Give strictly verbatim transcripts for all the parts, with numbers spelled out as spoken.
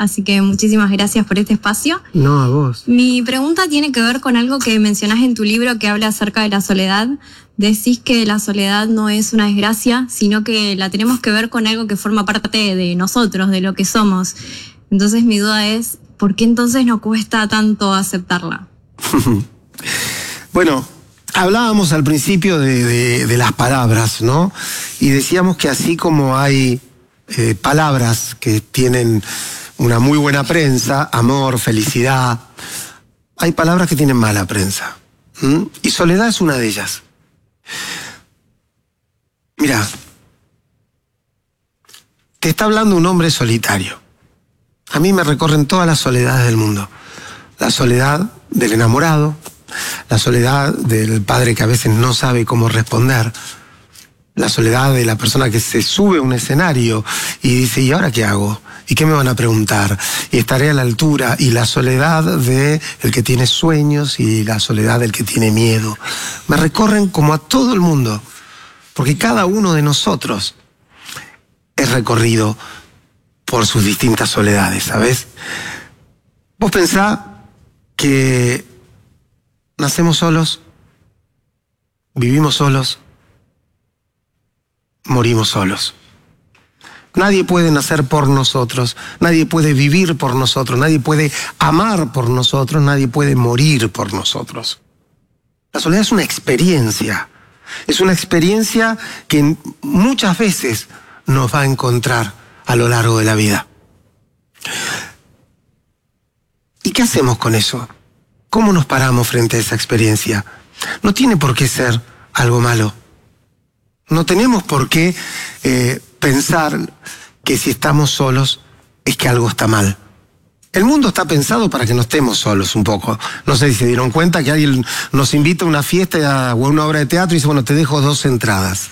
así que muchísimas gracias por este espacio. No, a vos. Mi pregunta tiene que ver con algo que mencionás en tu libro que habla acerca de la soledad. Decís que la soledad no es una desgracia, sino que la tenemos que ver con algo que forma parte de nosotros, de lo que somos. Entonces mi duda es, ¿por qué entonces nos cuesta tanto aceptarla? Bueno, hablábamos al principio de, de, de las palabras, ¿no? Y decíamos que así como hay eh, palabras que tienen una muy buena prensa, amor, felicidad, hay palabras que tienen mala prensa. ¿Mm? Y soledad es una de ellas. Mira, te está hablando un hombre solitario. A mí me recorren todas las soledades del mundo. La soledad del enamorado, la soledad del padre que a veces no sabe cómo responder, la soledad de la persona que se sube a un escenario y dice, ¿y ahora qué hago? ¿Y qué me van a preguntar? Y estaré a la altura. Y la soledad del que tiene sueños y la soledad del que tiene miedo. Me recorren como a todo el mundo, porque cada uno de nosotros es recorrido por sus distintas soledades, ¿sabes? Vos pensá que nacemos solos, vivimos solos, morimos solos. Nadie puede nacer por nosotros, nadie puede vivir por nosotros, nadie puede amar por nosotros, nadie puede morir por nosotros. La soledad es una experiencia, es una experiencia que muchas veces nos va a encontrar a lo largo de la vida. ¿Y qué hacemos con eso? ¿Cómo nos paramos frente a esa experiencia? No tiene por qué ser algo malo. No tenemos por qué eh, pensar que si estamos solos es que algo está mal. El mundo está pensado para que no estemos solos un poco. No sé si se dieron cuenta que alguien nos invita a una fiesta o a una obra de teatro y dice, bueno, te dejo dos entradas.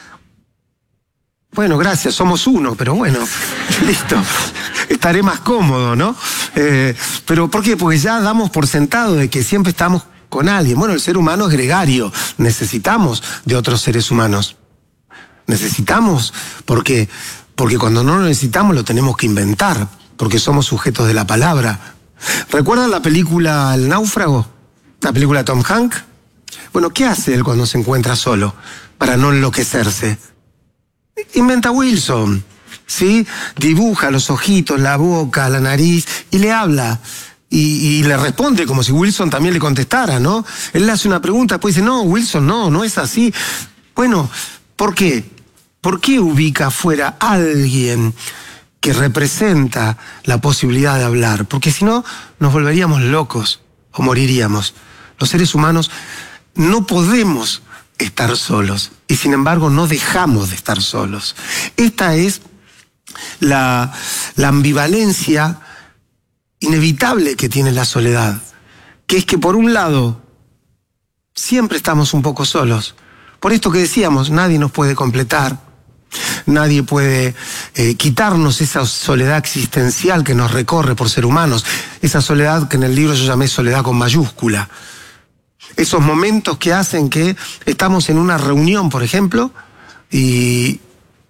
Bueno, gracias, somos uno, pero bueno, listo. Estaré más cómodo, ¿no? Eh, ¿Pero por qué? Porque ya damos por sentado de que siempre estamos con alguien. Bueno, el ser humano es gregario, necesitamos de otros seres humanos. Necesitamos, ¿por qué? Porque cuando no lo necesitamos lo tenemos que inventar, porque somos sujetos de la palabra. ¿Recuerdan la película El náufrago? La película de Tom Hanks. Bueno, ¿qué hace él cuando se encuentra solo? Para no enloquecerse. Inventa Wilson, ¿sí? Dibuja los ojitos, la boca, la nariz y le habla. Y, y le responde como si Wilson también le contestara, ¿no? Él le hace una pregunta, después dice, no, Wilson, no, no es así. Bueno, ¿por qué? ¿Por qué ubica afuera a alguien que representa la posibilidad de hablar? Porque si no, nos volveríamos locos o moriríamos. Los seres humanos no podemos estar solos y sin embargo no dejamos de estar solos. Esta es la, la ambivalencia inevitable que tiene la soledad, que es que por un lado siempre estamos un poco solos. Por esto que decíamos, nadie nos puede completar, nadie puede eh, quitarnos esa soledad existencial que nos recorre por ser humanos, esa soledad que en el libro yo llamé soledad con mayúscula. Esos momentos que hacen que estamos en una reunión, por ejemplo, y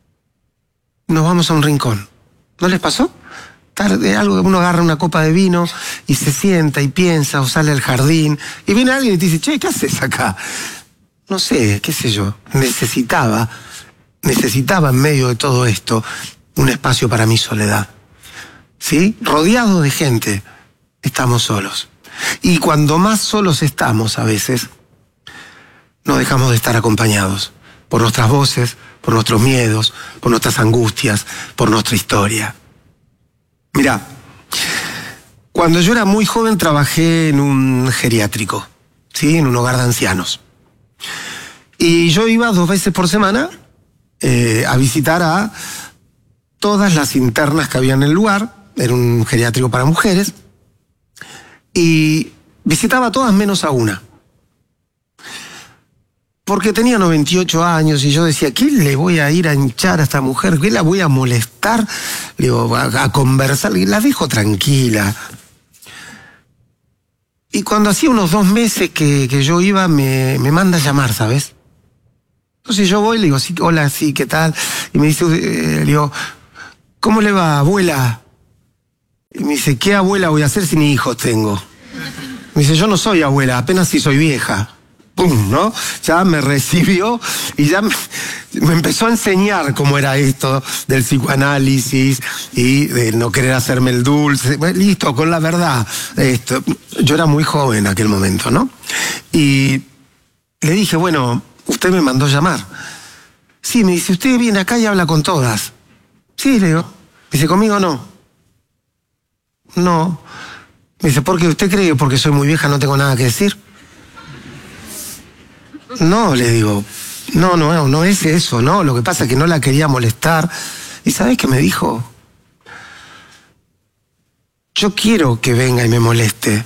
nos vamos a un rincón. ¿No les pasó? Tarde, algo que uno agarra una copa de vino y se sienta y piensa o sale al jardín y viene alguien y te dice, che, ¿qué haces acá? No sé, qué sé yo, necesitaba, necesitaba en medio de todo esto un espacio para mi soledad. ¿Sí? Rodeado de gente, estamos solos. Y cuando más solos estamos a veces, no dejamos de estar acompañados por nuestras voces, por nuestros miedos, por nuestras angustias, por nuestra historia. Mirá, cuando yo era muy joven trabajé en un geriátrico, ¿sí? En un hogar de ancianos. Y yo iba dos veces por semana eh, a visitar a todas las internas que había en el lugar. Era un geriátrico para mujeres. Y visitaba a todas menos a una. Porque tenía noventa y ocho años y yo decía, ¿qué le voy a ir a hinchar a esta mujer? ¿Qué la voy a molestar? Le digo, a, a conversar. Y la dejo tranquila. Y cuando hacía unos dos meses que, que yo iba, me, me manda a llamar, ¿sabes? Entonces yo voy y le digo, sí, hola, sí, ¿qué tal? Y me dice, eh, le digo, ¿cómo le va, abuela? me dice, ¿qué abuela voy a hacer si ni hijos tengo? Me dice, yo no soy abuela, apenas si soy vieja. ¡Pum! ¿No? Ya me recibió y ya me, me empezó a enseñar cómo era esto del psicoanálisis y de no querer hacerme el dulce. Bueno, listo, con la verdad. Esto. Yo era muy joven en aquel momento, ¿no? Y le dije, bueno, usted me mandó llamar. Sí, me dice, usted viene acá y habla con todas. Sí, le digo. Me dice, conmigo no. No. Me dice, ¿por qué? ¿Usted cree que porque soy muy vieja no tengo nada que decir? No, le digo, no, no, no es eso, no. Lo que pasa es que no la quería molestar. ¿Y sabés qué me dijo? Yo quiero que venga y me moleste,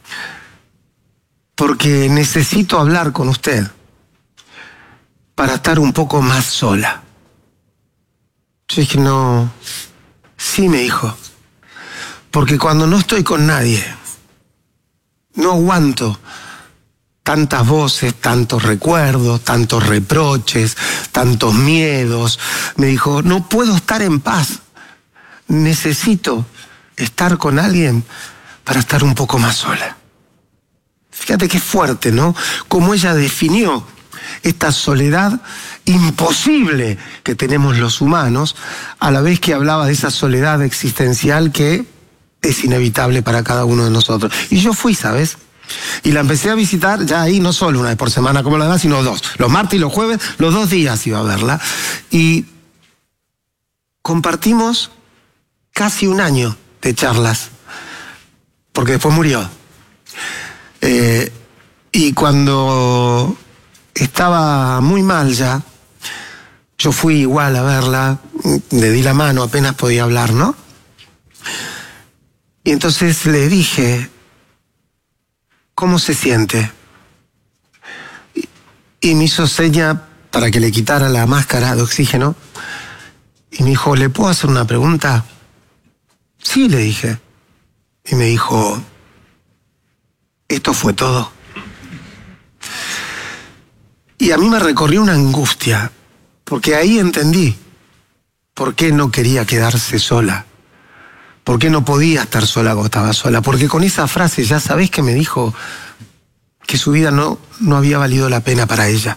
porque necesito hablar con usted para estar un poco más sola. Yo dije, no. Sí, me dijo, porque cuando no estoy con nadie, no aguanto tantas voces, tantos recuerdos, tantos reproches, tantos miedos. Me dijo, no puedo estar en paz. Necesito estar con alguien para estar un poco más sola. Fíjate qué fuerte, ¿no? Cómo ella definió esta soledad imposible que tenemos los humanos, a la vez que hablaba de esa soledad existencial que es inevitable para cada uno de nosotros. Y yo fui, ¿sabes? Y la empecé a visitar ya ahí, no solo una vez por semana como la demás, sino dos. Los martes y los jueves, los dos días iba a verla. Y compartimos casi un año de charlas, porque después murió. Eh, y cuando estaba muy mal ya, yo fui igual a verla, le di la mano, apenas podía hablar, ¿no? Y entonces le dije, ¿cómo se siente? Y me hizo seña para que le quitara la máscara de oxígeno. Y me dijo, ¿le puedo hacer una pregunta? Sí, le dije. Y me dijo, ¿esto fue todo? Y a mí me recorrió una angustia, porque ahí entendí por qué no quería quedarse sola. ¿Por qué no podía estar sola cuando estaba sola? Porque con esa frase, ya sabés que me dijo que su vida no, no había valido la pena para ella.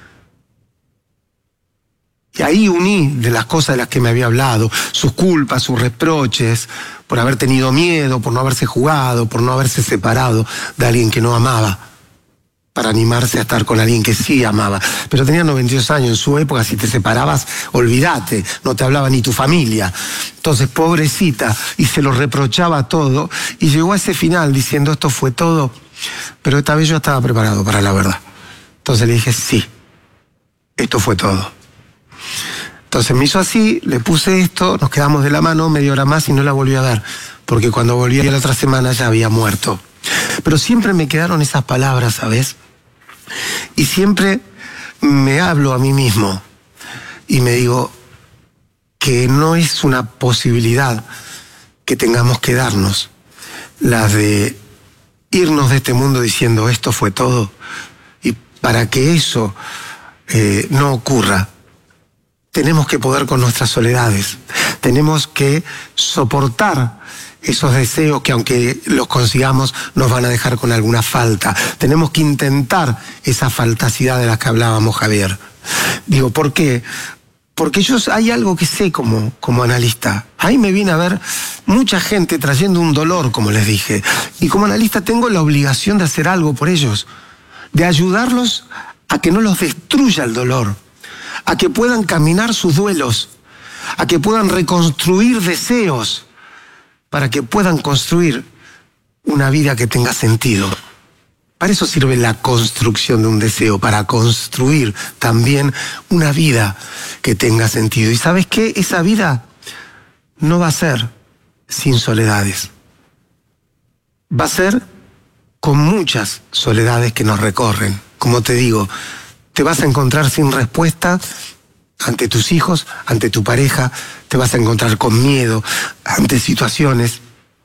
Y ahí uní de las cosas de las que me había hablado, sus culpas, sus reproches, por haber tenido miedo, por no haberse jugado, por no haberse separado de alguien que no amaba, para animarse a estar con alguien que sí amaba. Pero tenía noventa y dos años, en su época si te separabas, olvídate, no te hablaba ni tu familia. Entonces, pobrecita, y se lo reprochaba todo, y llegó a ese final diciendo, esto fue todo, pero esta vez yo estaba preparado para la verdad. Entonces le dije, sí, esto fue todo. Entonces me hizo así, le puse esto, nos quedamos de la mano media hora más y no la volví a ver, porque cuando volví a la otra semana ya había muerto. Pero siempre me quedaron esas palabras, ¿sabes? Y siempre me hablo a mí mismo y me digo que no es una posibilidad que tengamos que darnos, la de irnos de este mundo diciendo esto fue todo. Y para que eso eh, no ocurra, tenemos que poder con nuestras soledades, tenemos que soportar esos deseos que aunque los consigamos nos van a dejar con alguna falta. Tenemos que intentar esa faltacidad de la que hablábamos, Javier. Digo, ¿por qué? Porque yo hay algo que sé como, como analista. Ahí me viene a ver mucha gente trayendo un dolor, como les dije. Y como analista tengo la obligación de hacer algo por ellos, de ayudarlos a que no los destruya el dolor, a que puedan caminar sus duelos, a que puedan reconstruir deseos, para que puedan construir una vida que tenga sentido. Para eso sirve la construcción de un deseo, para construir también una vida que tenga sentido. ¿Y sabes qué? Esa vida no va a ser sin soledades. Va a ser con muchas soledades que nos recorren. Como te digo, te vas a encontrar sin respuesta ante tus hijos, ante tu pareja, te vas a encontrar con miedo ante situaciones.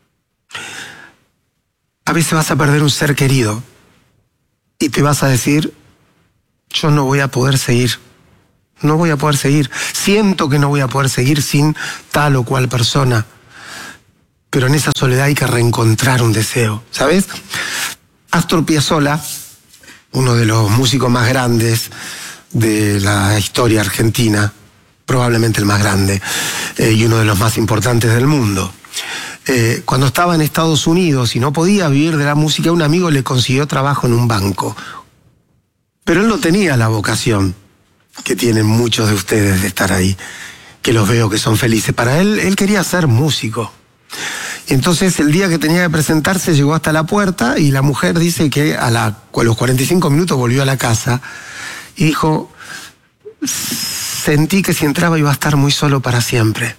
A veces vas a perder un ser querido y te vas a decir, yo no voy a poder seguir, no voy a poder seguir, siento que no voy a poder seguir sin tal o cual persona. pero en esa soledad hay que reencontrar un deseo, ¿sabes? Astor Piazzolla, uno de los músicos más grandes de la historia argentina, probablemente el más grande, eh, y uno de los más importantes del mundo. Eh, cuando estaba en Estados Unidos y no podía vivir de la música, un amigo le consiguió trabajo en un banco. Pero él no tenía la vocación que tienen muchos de ustedes de estar ahí, que los veo que son felices. Para él, él quería ser músico. Entonces, el día que tenía que presentarse, llegó hasta la puerta y la mujer dice que a, la, a los cuarenta y cinco minutos volvió a la casa y dijo, sentí que si entraba iba a estar muy solo para siempre.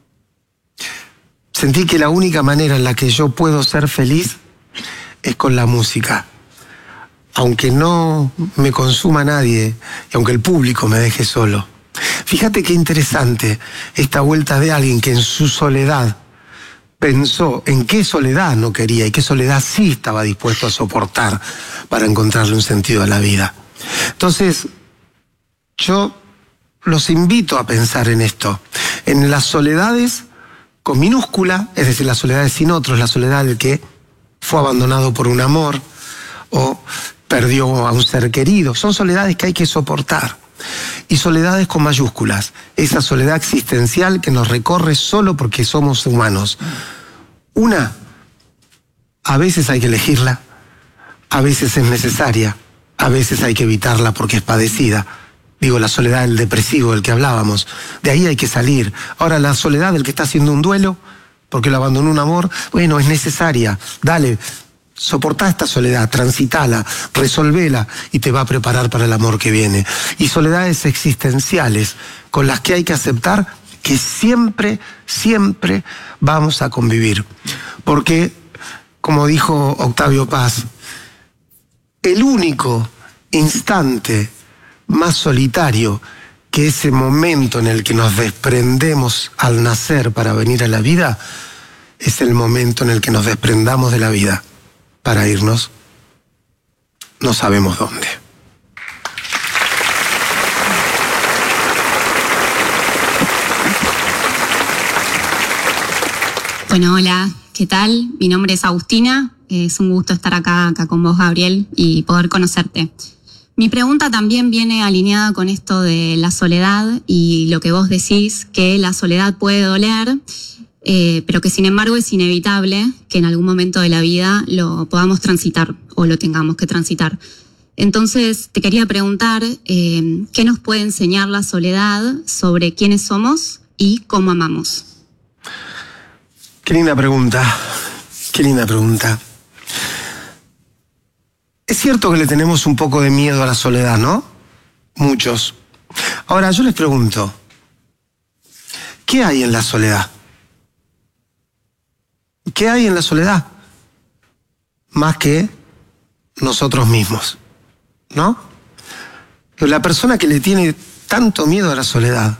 Sentí que la única manera en la que yo puedo ser feliz es con la música. Aunque no me consuma nadie y aunque el público me deje solo. Fíjate qué interesante esta vuelta de alguien que en su soledad pensó en qué soledad no quería y qué soledad sí estaba dispuesto a soportar para encontrarle un sentido a la vida. Entonces, yo los invito a pensar en esto, en las soledades con minúscula, es decir, las soledades sin otros, la soledad del que fue abandonado por un amor o perdió a un ser querido. Son soledades que hay que soportar. Y soledades con mayúsculas, esa soledad existencial que nos recorre solo porque somos humanos. Una, a veces hay que elegirla, a veces es necesaria, a veces hay que evitarla porque es padecida. Digo, la soledad del depresivo del que hablábamos, de ahí hay que salir. Ahora, la soledad del que está haciendo un duelo porque lo abandonó un amor, bueno, es necesaria, dale. Soportá esta soledad, transitala, resolvela y te va a preparar para el amor que viene. Y soledades existenciales con las que hay que aceptar que siempre, siempre vamos a convivir. Porque, como dijo Octavio Paz, el único instante más solitario que ese momento en el que nos desprendemos al nacer para venir a la vida, es el momento en el que nos desprendamos de la vida para irnos, no sabemos dónde. Bueno, hola, ¿qué tal? Mi nombre es Agustina, es un gusto estar acá, acá con vos, Gabriel, y poder conocerte. Mi pregunta también viene alineada con esto de la soledad y lo que vos decís, que la soledad puede doler, Eh, pero que sin embargo es inevitable que en algún momento de la vida lo podamos transitar o lo tengamos que transitar. Entonces te quería preguntar, eh, ¿qué nos puede enseñar la soledad sobre quiénes somos y cómo amamos? Qué linda pregunta, qué linda pregunta. Es cierto que le tenemos un poco de miedo a la soledad, ¿no? Muchos. Ahora, yo les pregunto, ¿qué hay en la soledad? ¿Qué hay en la soledad? Más que nosotros mismos, ¿no? Pero la persona que le tiene tanto miedo a la soledad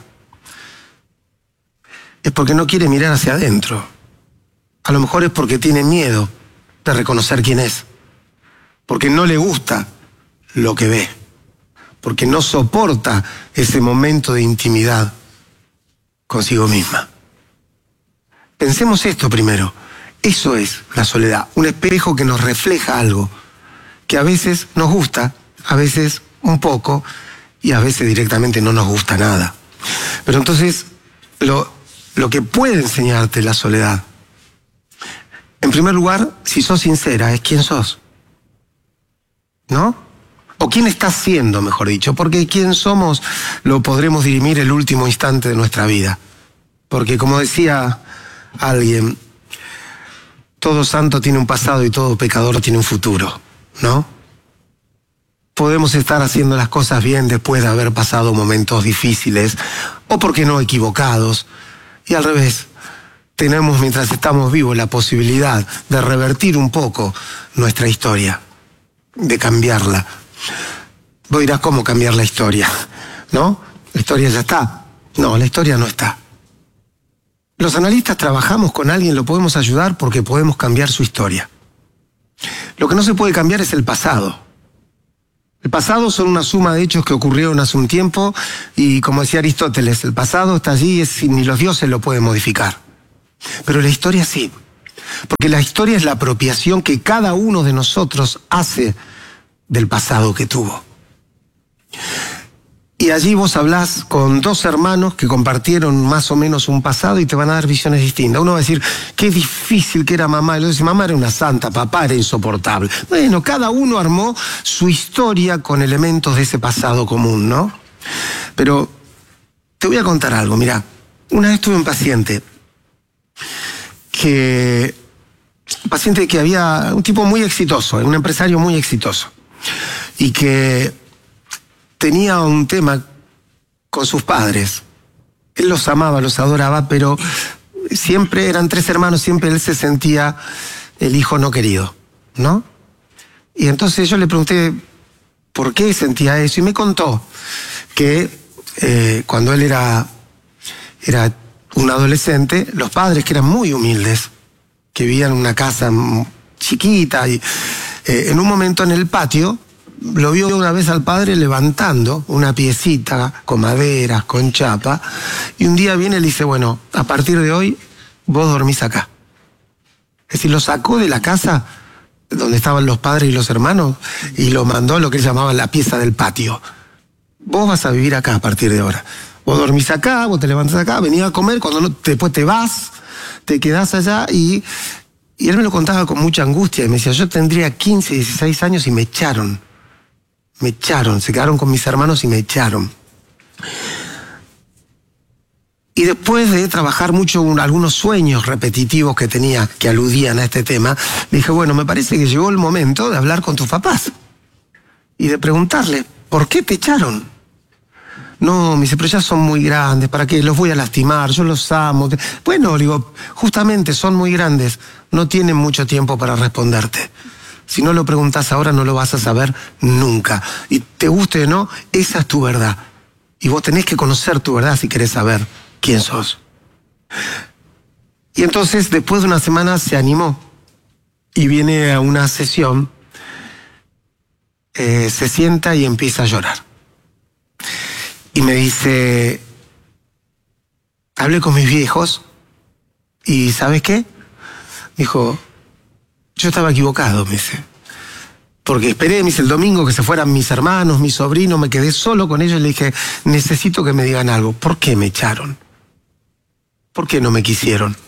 es porque no quiere mirar hacia adentro. A lo mejor es porque tiene miedo de reconocer quién es, porque no le gusta lo que ve, porque no soporta ese momento de intimidad consigo misma. Pensemos esto primero. Eso es la soledad, un espejo que nos refleja algo, que a veces nos gusta, a veces un poco, y a veces directamente no nos gusta nada. Pero entonces, lo, lo que puede enseñarte la soledad, en primer lugar, si sos sincera, es quién sos, ¿no? O quién estás siendo, mejor dicho, porque quién somos lo podremos dirimir el último instante de nuestra vida. Porque como decía alguien, todo santo tiene un pasado y todo pecador tiene un futuro, ¿no? Podemos estar haciendo las cosas bien después de haber pasado momentos difíciles, o por qué no equivocados, y al revés, tenemos mientras estamos vivos la posibilidad de revertir un poco nuestra historia, de cambiarla. Vos dirás, ¿cómo cambiar la historia? ¿No? La historia ya está. No, la historia no está. Los analistas trabajamos con alguien, lo podemos ayudar porque podemos cambiar su historia. Lo que no se puede cambiar es el pasado. El pasado son una suma de hechos que ocurrieron hace un tiempo y, como decía Aristóteles, el pasado está allí y es, ni los dioses lo pueden modificar. Pero la historia sí. Porque la historia es la apropiación que cada uno de nosotros hace del pasado que tuvo. Y allí vos hablás con dos hermanos que compartieron más o menos un pasado y te van a dar visiones distintas. Uno va a decir, qué difícil que era mamá. Y luego dice, mamá era una santa, papá era insoportable. Bueno, cada uno armó su historia con elementos de ese pasado común, ¿no? Pero te voy a contar algo, mirá. Una vez tuve un paciente que... Un paciente que había... Un tipo muy exitoso, un empresario muy exitoso. Y que... tenía un tema con sus padres. Él los amaba, los adoraba, pero siempre eran tres hermanos, siempre él se sentía el hijo no querido, ¿no? Y entonces yo le pregunté por qué sentía eso y me contó que eh, cuando él era, era un adolescente, los padres, que eran muy humildes, que vivían en una casa chiquita, y eh, en un momento en el patio lo vio una vez al padre levantando una piecita con maderas, con chapa, y un día viene y le dice, bueno, a partir de hoy vos dormís acá. Es decir, lo sacó de la casa donde estaban los padres y los hermanos y lo mandó a lo que él llamaba la pieza del patio. Vos vas a vivir acá a partir de ahora. Vos dormís acá, vos te levantás acá, venís a comer, cuando no, después te vas, te quedás allá y... Y él me lo contaba con mucha angustia y me decía, yo tendría quince, dieciséis años y me echaron. Me echaron, se quedaron con mis hermanos y me echaron. Y después de trabajar mucho un, algunos sueños repetitivos que tenía, que aludían a este tema, dije, bueno, me parece que llegó el momento de hablar con tus papás. Y de preguntarle, ¿por qué te echaron? No, me dice, pero ya son muy grandes, ¿para qué? Los voy a lastimar, yo los amo. Bueno, digo, justamente son muy grandes, no tienen mucho tiempo para responderte. Si no lo preguntás ahora, no lo vas a saber nunca. Y te guste o no, esa es tu verdad. Y vos tenés que conocer tu verdad si querés saber quién sos. Y entonces, después de una semana, se animó. Y viene a una sesión, eh, se sienta y empieza a llorar. Y me dice, hablé con mis viejos, y ¿sabes qué? Dijo, yo estaba equivocado, me dice. Porque esperé, me dice, el domingo que se fueran mis hermanos, mis sobrinos, me quedé solo con ellos y le dije, necesito que me digan algo. ¿Por qué me echaron? ¿Por qué no me quisieron?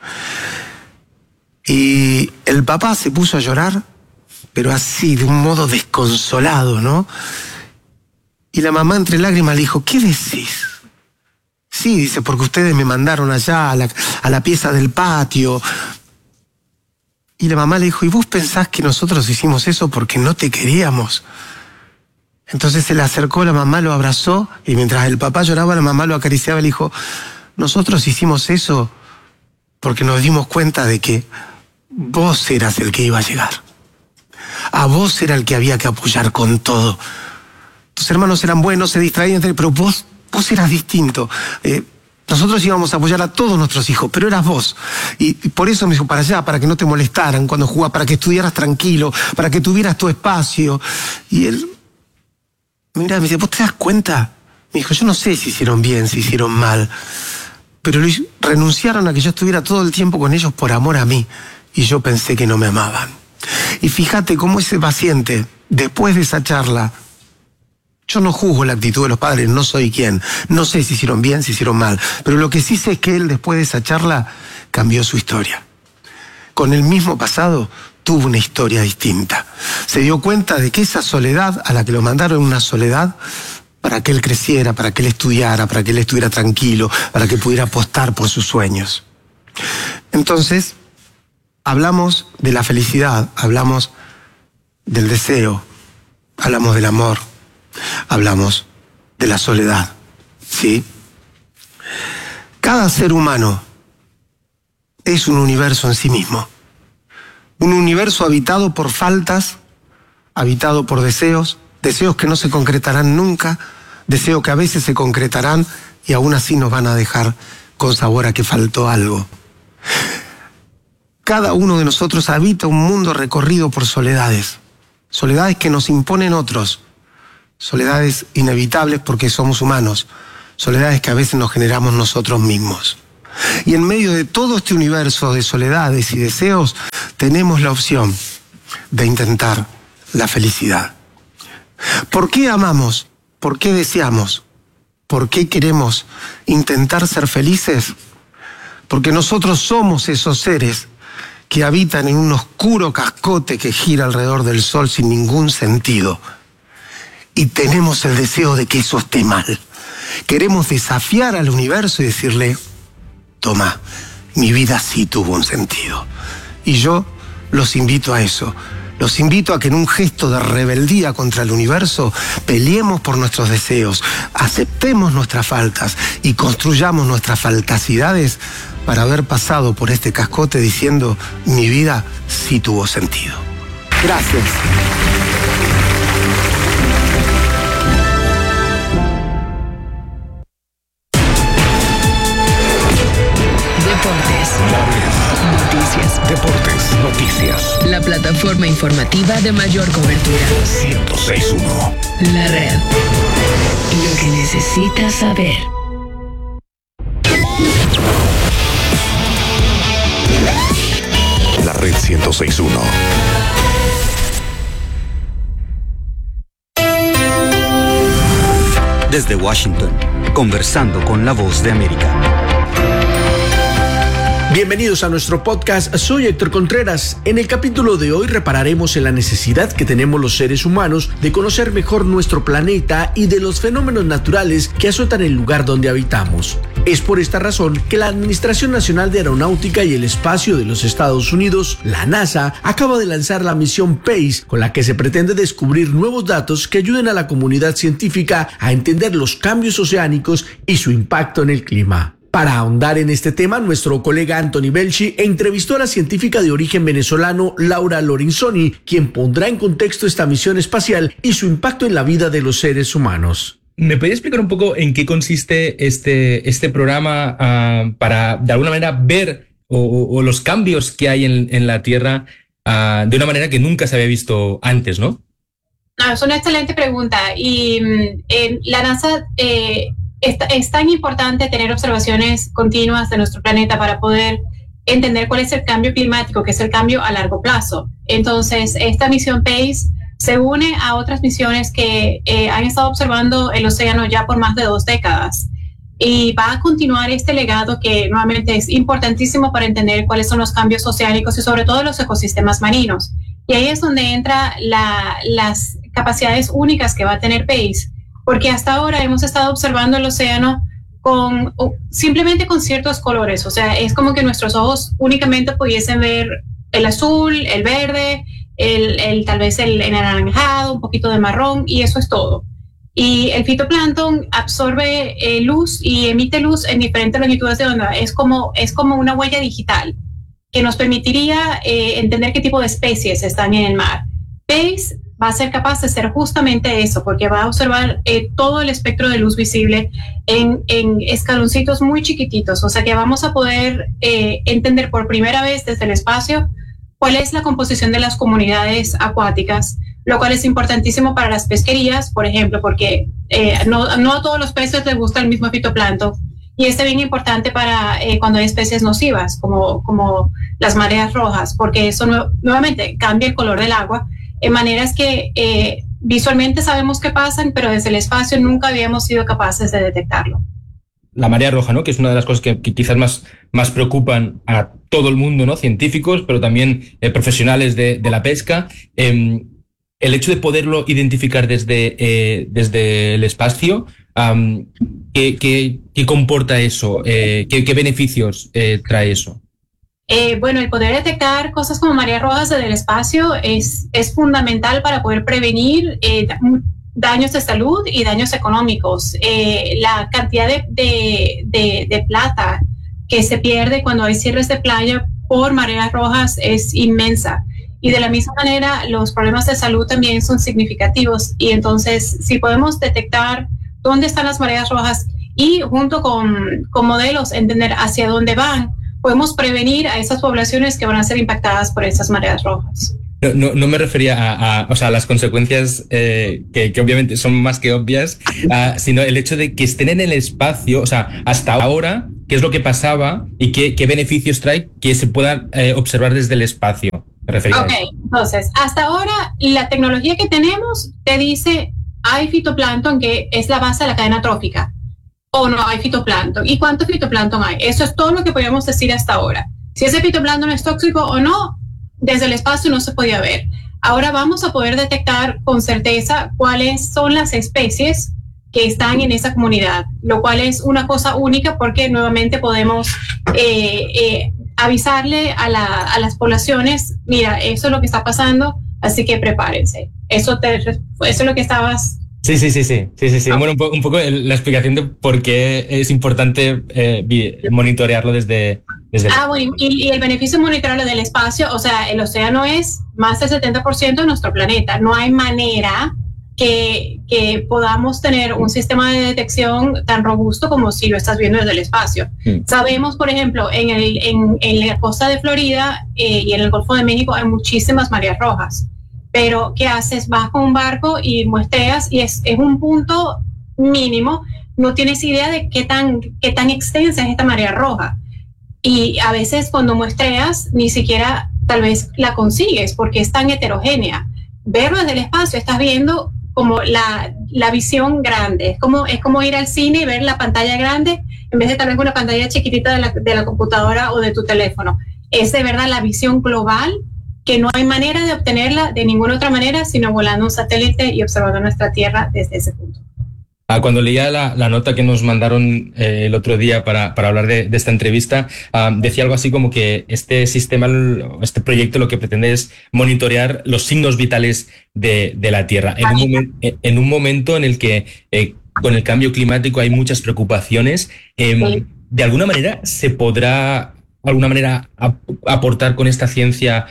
Y el papá se puso a llorar, pero así, de un modo desconsolado, ¿no? Y la mamá entre lágrimas le dijo, ¿qué decís? Sí, dice, porque ustedes me mandaron allá a la, a la pieza del patio. Y la mamá le dijo, ¿y vos pensás que nosotros hicimos eso porque no te queríamos? Entonces se le acercó, la mamá lo abrazó, y mientras el papá lloraba, la mamá lo acariciaba y le dijo, nosotros hicimos eso porque nos dimos cuenta de que vos eras el que iba a llegar. A vos era el que había que apoyar con todo. Tus hermanos eran buenos, se distraían, pero vos, vos eras distinto. Eh, nosotros íbamos a apoyar a todos nuestros hijos, pero eras vos. Y, y por eso me dijo, para allá, para que no te molestaran cuando jugabas, para que estudiaras tranquilo, para que tuvieras tu espacio. Y él, mira, me dice, ¿vos te das cuenta? Me dijo, yo no sé si hicieron bien, si hicieron mal, pero renunciaron a que yo estuviera todo el tiempo con ellos por amor a mí. Y yo pensé que no me amaban. Y fíjate cómo ese paciente, después de esa charla, yo no juzgo la actitud de los padres, no soy quien. No sé si hicieron bien, si hicieron mal. Pero lo que sí sé es que él, después de esa charla, cambió su historia. Con el mismo pasado, tuvo una historia distinta. Se dio cuenta de que esa soledad, a la que lo mandaron una soledad, para que él creciera, para que él estudiara, para que él estuviera tranquilo, para que pudiera apostar por sus sueños. Entonces, hablamos de la felicidad, hablamos del deseo, hablamos del amor, hablamos de la soledad, ¿sí? Cada ser humano es un universo en sí mismo. Un universo habitado por faltas, habitado por deseos, deseos que no se concretarán nunca, deseos que a veces se concretarán y aún así nos van a dejar con sabor a que faltó algo. Cada uno de nosotros habita un mundo recorrido por soledades, soledades que nos imponen otros, soledades inevitables porque somos humanos, soledades que a veces nos generamos nosotros mismos. Y en medio de todo este universo de soledades y deseos, tenemos la opción de intentar la felicidad. ¿Por qué amamos? ¿Por qué deseamos? ¿Por qué queremos intentar ser felices? Porque nosotros somos esos seres que habitan en un oscuro cascote que gira alrededor del sol sin ningún sentido. Y tenemos el deseo de que eso esté mal. Queremos desafiar al universo y decirle, toma, mi vida sí tuvo un sentido. Y yo los invito a eso. Los invito a que en un gesto de rebeldía contra el universo peleemos por nuestros deseos, aceptemos nuestras faltas y construyamos nuestras faltacidades para haber pasado por este cascote diciendo, mi vida sí tuvo sentido. Gracias. Noticias. Deportes, noticias. La plataforma informativa de mayor cobertura. ciento seis punto uno. La red. Lo que necesitas saber. La red ciento seis punto uno. Desde Washington, conversando con la voz de América. Bienvenidos a nuestro podcast, soy Héctor Contreras. En el capítulo de hoy repararemos en la necesidad que tenemos los seres humanos de conocer mejor nuestro planeta y de los fenómenos naturales que azotan el lugar donde habitamos. Es por esta razón que la Administración Nacional de Aeronáutica y el Espacio de los Estados Unidos, la NASA, acaba de lanzar la misión PACE, con la que se pretende descubrir nuevos datos que ayuden a la comunidad científica a entender los cambios oceánicos y su impacto en el clima. Para ahondar en este tema, nuestro colega Anthony Belchi entrevistó a la científica de origen venezolano Laura Lorenzoni, quien pondrá en contexto esta misión espacial y su impacto en la vida de los seres humanos. ¿Me podría explicar un poco en qué consiste este, este programa uh, para, de alguna manera, ver o, o los cambios que hay en, en la Tierra uh, de una manera que nunca se había visto antes, ¿no? No, es una excelente pregunta. Y eh, la NASA... Eh, Es, es tan importante tener observaciones continuas de nuestro planeta para poder entender cuál es el cambio climático, que es el cambio a largo plazo. Entonces, esta misión PACE se une a otras misiones que eh, han estado observando el océano ya por más de dos décadas y va a continuar este legado que nuevamente es importantísimo para entender cuáles son los cambios oceánicos y sobre todo los ecosistemas marinos. Y ahí es donde entra la, las capacidades únicas que va a tener PACE, porque hasta ahora hemos estado observando el océano con simplemente con ciertos colores, o sea, es como que nuestros ojos únicamente pudiesen ver el azul, el verde, el, el tal vez el, el anaranjado, un poquito de marrón, y eso es todo. Y el fitoplancton absorbe eh, luz y emite luz en diferentes longitudes de onda, es como, es como una huella digital que nos permitiría eh, entender qué tipo de especies están en el mar. PACE va a ser capaz de hacer justamente eso, porque va a observar eh, todo el espectro de luz visible en, en escaloncitos muy chiquititos. O sea que vamos a poder eh, entender por primera vez desde el espacio cuál es la composición de las comunidades acuáticas, lo cual es importantísimo para las pesquerías, por ejemplo, porque eh, no, no a todos los peces les gusta el mismo fitoplancton. Y este es bien importante para eh, cuando hay especies nocivas, como, como las mareas rojas, porque eso nu- nuevamente cambia el color del agua, en maneras que eh, visualmente sabemos que pasan, pero desde el espacio nunca habíamos sido capaces de detectarlo. La marea roja, ¿no? Que es una de las cosas que, que quizás más, más preocupan a todo el mundo, ¿no? Científicos, pero también eh, profesionales de, de la pesca. Eh, el hecho de poderlo identificar desde, eh, desde el espacio, um, ¿qué, qué, ¿qué comporta eso? Eh, ¿qué, ¿Qué beneficios eh, trae eso? Eh, bueno, el poder detectar cosas como mareas rojas desde el espacio es, es fundamental para poder prevenir eh, daños de salud y daños económicos. Eh, la cantidad de, de, de, de plata que se pierde cuando hay cierres de playa por mareas rojas es inmensa. Y de la misma manera, los problemas de salud también son significativos. Y entonces, si podemos detectar dónde están las mareas rojas y junto con, con modelos entender hacia dónde van, podemos prevenir a esas poblaciones que van a ser impactadas por esas mareas rojas. No, no, no me refería a, a, o sea, a las consecuencias eh, que, que obviamente son más que obvias, uh, sino el hecho de que estén en el espacio. O sea, hasta ahora qué es lo que pasaba y qué, qué beneficios trae que se pueda eh, observar desde el espacio. Me refería Ok, a eso. Entonces, hasta ahora la tecnología que tenemos te dice hay fitoplancton que es la base de la cadena trófica o no hay fitoplancton. ¿Y cuánto fitoplancton hay? Eso es todo lo que podíamos decir hasta ahora. Si ese fitoplancton es tóxico o no, desde el espacio no se podía ver. Ahora vamos a poder detectar con certeza cuáles son las especies que están en esa comunidad, lo cual es una cosa única porque nuevamente podemos eh, eh, avisarle a, la, a las poblaciones, mira, eso es lo que está pasando, así que prepárense. Eso, te, eso es lo que estabas... Sí, sí, sí, sí, sí, sí, sí. Bueno, un, po un poco la explicación de por qué es importante eh, monitorearlo desde... desde ah, bueno, y, y el beneficio de monitorearlo del espacio, o sea, el océano es más del setenta por ciento de nuestro planeta. No hay manera que, que podamos tener un sistema de detección tan robusto como si lo estás viendo desde el espacio. Mm. Sabemos, por ejemplo, en, el, en, en la costa de Florida eh, y en el Golfo de México hay muchísimas mareas rojas. Pero, ¿qué haces? Vas con un barco y muestreas y es, es un punto mínimo. No tienes idea de qué tan, qué tan extensa es esta marea roja. Y a veces cuando muestreas, ni siquiera tal vez la consigues porque es tan heterogénea. Verlo desde el espacio, estás viendo como la, la visión grande. Es como, es como ir al cine y ver la pantalla grande en vez de tal vez una pantalla chiquitita de la, de la computadora o de tu teléfono. Es de verdad la visión global que no hay manera de obtenerla de ninguna otra manera sino volando un satélite y observando nuestra Tierra desde ese punto. Ah, cuando leía la, la nota que nos mandaron eh, el otro día para, para hablar de, de esta entrevista, um, decía algo así como que este sistema, este proyecto lo que pretende es monitorear los signos vitales de, de la Tierra. En un, momen, en un momento en el que eh, con el cambio climático hay muchas preocupaciones, eh, sí. ¿De alguna manera se podrá... de alguna manera aportar con esta ciencia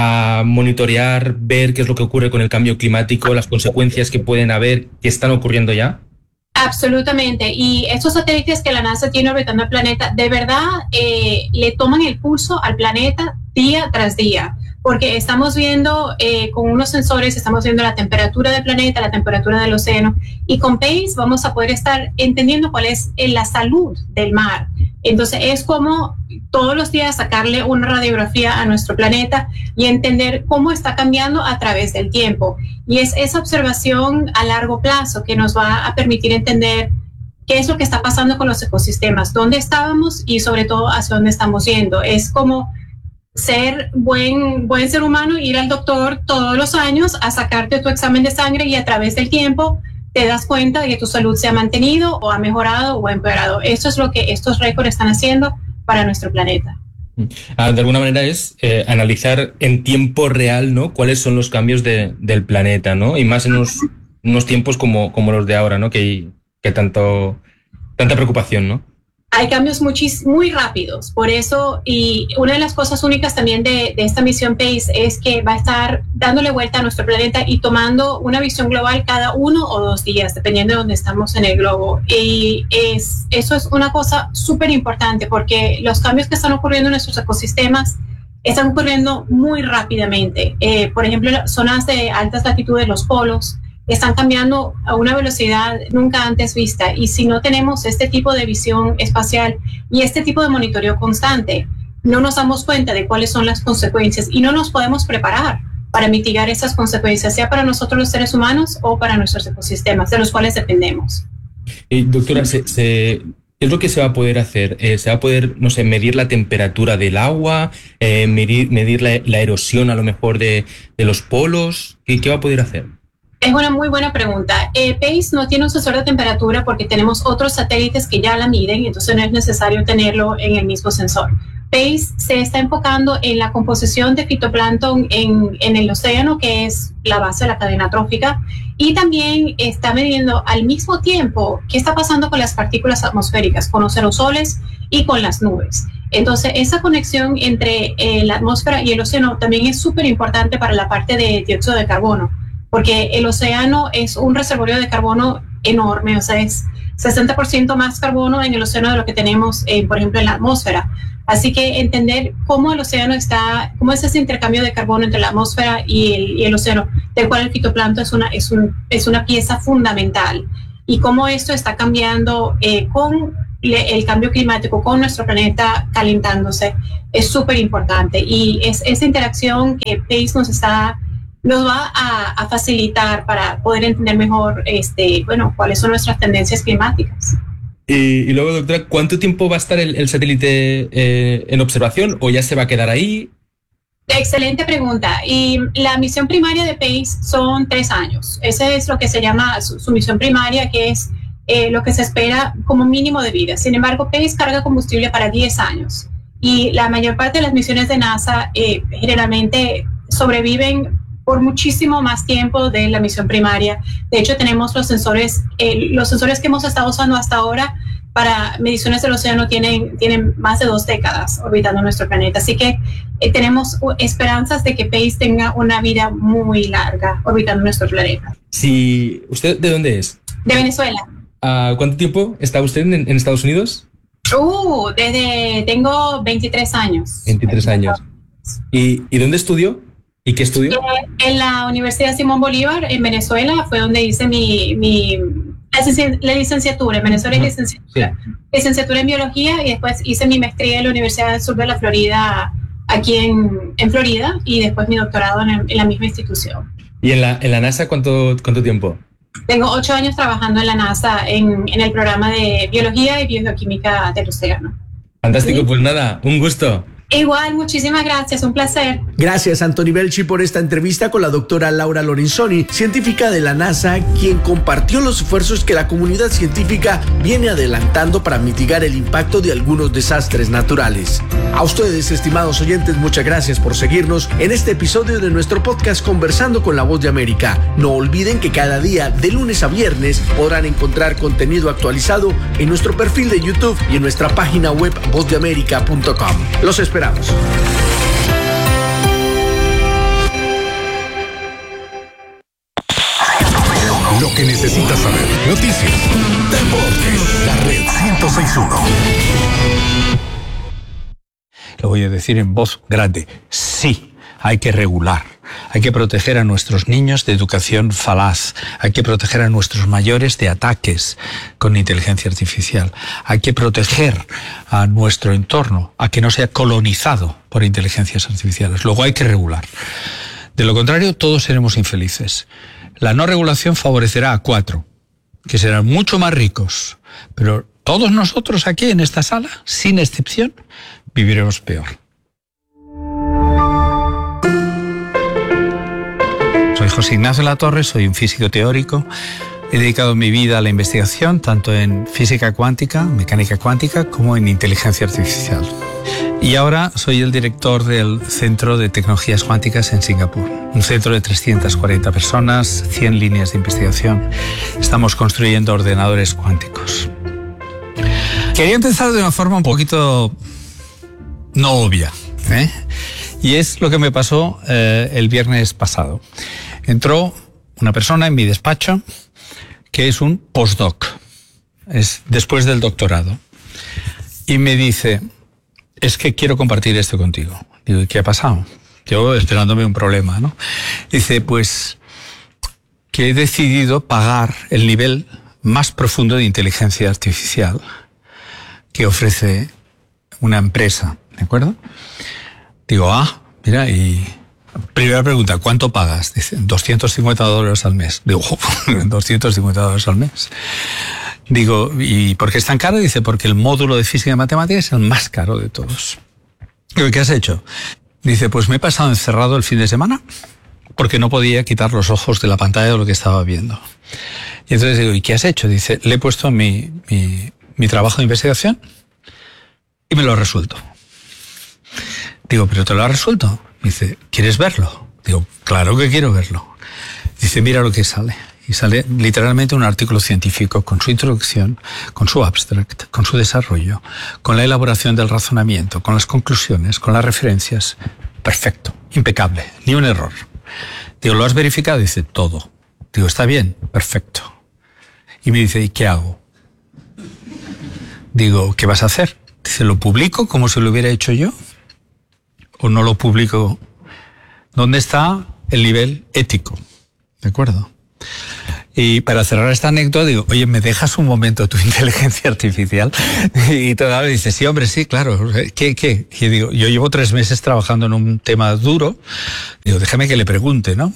a monitorear, ver qué es lo que ocurre con el cambio climático, las consecuencias que pueden haber, que están ocurriendo ya? Absolutamente. Y estos satélites que la NASA tiene orbitando el planeta, de verdad eh, le toman el pulso al planeta día tras día, porque estamos viendo eh, con unos sensores, estamos viendo la temperatura del planeta, la temperatura del océano, y con PACE vamos a poder estar entendiendo cuál es la salud del mar. Entonces es como todos los días sacarle una radiografía a nuestro planeta y entender cómo está cambiando a través del tiempo. Y es esa observación a largo plazo que nos va a permitir entender qué es lo que está pasando con los ecosistemas, dónde estábamos y sobre todo hacia dónde estamos yendo. Es como ser buen, buen ser humano, ir al doctor todos los años a sacarte tu examen de sangre y a través del tiempo te das cuenta de que tu salud se ha mantenido o ha mejorado o ha empeorado. Eso es lo que estos récords están haciendo para nuestro planeta. Ah, de alguna manera es eh, analizar en tiempo real, ¿no?, cuáles son los cambios de, del planeta, ¿no? Y más en unos, unos tiempos como, como los de ahora, ¿no?, que, que tanto, tanta preocupación, ¿no? Hay cambios muchis, muy rápidos, por eso, y una de las cosas únicas también de, de esta misión PACE es que va a estar dándole vuelta a nuestro planeta y tomando una visión global cada uno o dos días, dependiendo de dónde estamos en el globo. Y es, eso es una cosa súper importante porque los cambios que están ocurriendo en nuestros ecosistemas están ocurriendo muy rápidamente. Eh, por ejemplo, zonas de altas latitudes, los polos, están cambiando a una velocidad nunca antes vista, y si no tenemos este tipo de visión espacial y este tipo de monitoreo constante, no nos damos cuenta de cuáles son las consecuencias y no nos podemos preparar para mitigar esas consecuencias, sea para nosotros los seres humanos o para nuestros ecosistemas, de los cuales dependemos. Eh, doctora, se, se, ¿qué es lo que se va a poder hacer? Eh, ¿Se va a poder, no sé, medir la temperatura del agua, eh, medir, medir la, la erosión a lo mejor de, de los polos? ¿Qué, qué va a poder hacer? Es una muy buena pregunta. Eh, PACE no tiene un sensor de temperatura porque tenemos otros satélites que ya la miden, entonces no es necesario tenerlo en el mismo sensor. PACE se está enfocando en la composición de fitoplancton en, en el océano, que es la base de la cadena trófica, y también está midiendo al mismo tiempo qué está pasando con las partículas atmosféricas, con los aerosoles y con las nubes. Entonces, esa conexión entre eh, la atmósfera y el océano también es súper importante para la parte de dióxido de carbono, porque el océano es un reservorio de carbono enorme, o sea, es sesenta por ciento más carbono en el océano de lo que tenemos, eh, por ejemplo, en la atmósfera. Así que entender cómo el océano está, cómo es ese intercambio de carbono entre la atmósfera y el, y el océano, del cual el fitoplancton es una, es, un, es una pieza fundamental, y cómo esto está cambiando eh, con le, el cambio climático con nuestro planeta calentándose es súper importante, y es esa interacción que PACE nos está nos va a, a facilitar para poder entender mejor este, bueno, cuáles son nuestras tendencias climáticas. Y, y luego, doctora, ¿cuánto tiempo va a estar el, el satélite eh, en observación, o ya se va a quedar ahí? Excelente pregunta. Y la misión primaria de PACE son tres años. Ese es lo que se llama su, su misión primaria, que es eh, lo que se espera como mínimo de vida. Sin embargo, PACE carga combustible para diez años. Y la mayor parte de las misiones de NASA eh, generalmente sobreviven por muchísimo más tiempo de la misión primaria. De hecho, tenemos los sensores, eh, los sensores que hemos estado usando hasta ahora para mediciones del océano tienen, tienen más de dos décadas orbitando nuestro planeta. Así que eh, tenemos esperanzas de que PACE tenga una vida muy larga orbitando nuestro planeta. Si, ¿usted de dónde es? De Venezuela. ¿A cuánto tiempo está usted en, en Estados Unidos? Uh, desde, tengo veintitrés años. veintitrés años. ¿Y, y dónde estudió? ¿Y qué estudió? Eh, en la Universidad Simón Bolívar, en Venezuela, fue donde hice mi, mi la licenciatura. En Venezuela uh-huh. licenciatura, sí. licenciatura en biología, y después hice mi maestría en la Universidad del Sur de la Florida, aquí en, en Florida, y después mi doctorado en, el, en la misma institución. ¿Y en la, en la NASA cuánto, cuánto tiempo? Tengo ocho años trabajando en la NASA en, en el programa de biología y biogeoquímica del océano. Fantástico, ¿Sí? Pues nada, un gusto. Igual, muchísimas gracias, un placer. Gracias, Anthony Belchi, por esta entrevista con la doctora Laura Lorenzoni, científica de la NASA, quien compartió los esfuerzos que la comunidad científica viene adelantando para mitigar el impacto de algunos desastres naturales. A ustedes, estimados oyentes, muchas gracias por seguirnos en este episodio de nuestro podcast Conversando con la Voz de América. No olviden que cada día, de lunes a viernes, podrán encontrar contenido actualizado en nuestro perfil de YouTube y en nuestra página web voz de américa punto com. Los esperamos. Lo que necesitas saber. Noticias, deportes, la red ciento seis punto uno. Lo voy a decir en voz grande. Sí, hay que regular. Hay que proteger a nuestros niños de educación falaz. Hay que proteger a nuestros mayores de ataques con inteligencia artificial. Hay que proteger a nuestro entorno a que no sea colonizado por inteligencias artificiales. Luego hay que regular. De lo contrario, todos seremos infelices. La no regulación favorecerá a cuatro, que serán mucho más ricos. Pero todos nosotros aquí en esta sala, sin excepción, viviremos peor. Soy José Ignacio Latorre, soy un físico teórico. He dedicado mi vida a la investigación, tanto en física cuántica, mecánica cuántica, como en inteligencia artificial. Y ahora soy el director del Centro de Tecnologías Cuánticas en Singapur. Un centro de trescientas cuarenta personas, cien líneas de investigación. Estamos construyendo ordenadores cuánticos. Quería empezar de una forma un poquito no obvia, ¿eh? Y es lo que me pasó eh, el viernes pasado. Entró una persona en mi despacho que es un postdoc, es después del doctorado, y me dice, es que quiero compartir esto contigo. Digo, ¿y qué ha pasado? Yo esperándome un problema, ¿no? Dice, pues que he decidido pagar el nivel más profundo de inteligencia artificial que ofrece una empresa, ¿de acuerdo? Digo, ah, mira, y primera pregunta, ¿cuánto pagas? Dice, doscientos cincuenta dólares al mes. Digo, doscientos cincuenta dólares al mes. Digo, ¿y por qué es tan caro? Dice, porque el módulo de física y matemáticas es el más caro de todos. Digo, ¿qué has hecho? Dice, pues me he pasado encerrado el fin de semana porque no podía quitar los ojos de la pantalla de lo que estaba viendo. Y entonces digo, ¿y qué has hecho? Dice, le he puesto mi, mi, mi trabajo de investigación y me lo he resuelto. Digo, ¿pero te lo has resuelto? Dice, ¿quieres verlo? Digo, claro que quiero verlo. Dice, mira lo que sale. Y sale literalmente un artículo científico con su introducción, con su abstract, con su desarrollo, con la elaboración del razonamiento, con las conclusiones, con las referencias. Perfecto, impecable, ni un error. Digo, ¿lo has verificado? Dice, todo. Digo, ¿está bien? Perfecto. Y me dice, ¿y qué hago? Digo, ¿qué vas a hacer? Dice, ¿lo publico como si lo hubiera hecho yo? ¿O no lo publico? ¿Dónde está el nivel ético? ¿De acuerdo? Y para cerrar esta anécdota digo, oye, ¿me dejas un momento tu inteligencia artificial? Y todavía dice, sí, hombre, sí, claro. ¿Qué, qué? Y digo, yo llevo tres meses trabajando en un tema duro. Digo, déjame que le pregunte, ¿no?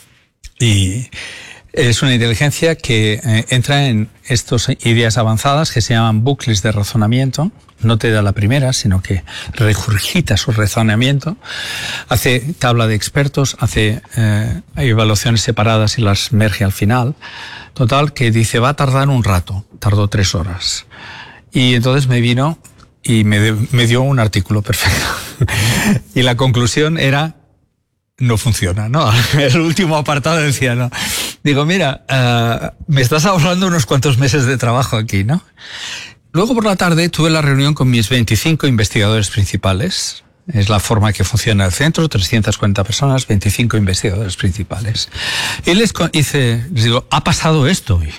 Y es una inteligencia que eh, entra en estas ideas avanzadas que se llaman bucles de razonamiento. No te da la primera, sino que regurgita su razonamiento, hace tabla de expertos, hace eh, evaluaciones separadas y las merge al final. Total, que dice, va a tardar un rato, tardó tres horas. Y entonces me vino y me, de, me dio un artículo perfecto. Y la conclusión era, no funciona, ¿no? El último apartado decía, no. Digo, mira, uh, me estás ahorrando unos cuantos meses de trabajo aquí, ¿no? Luego por la tarde tuve la reunión con mis veinticinco investigadores principales. Es la forma que funciona el centro, trescientas cuarenta personas, veinticinco investigadores principales. Y les hice, les digo, ha pasado esto hoy.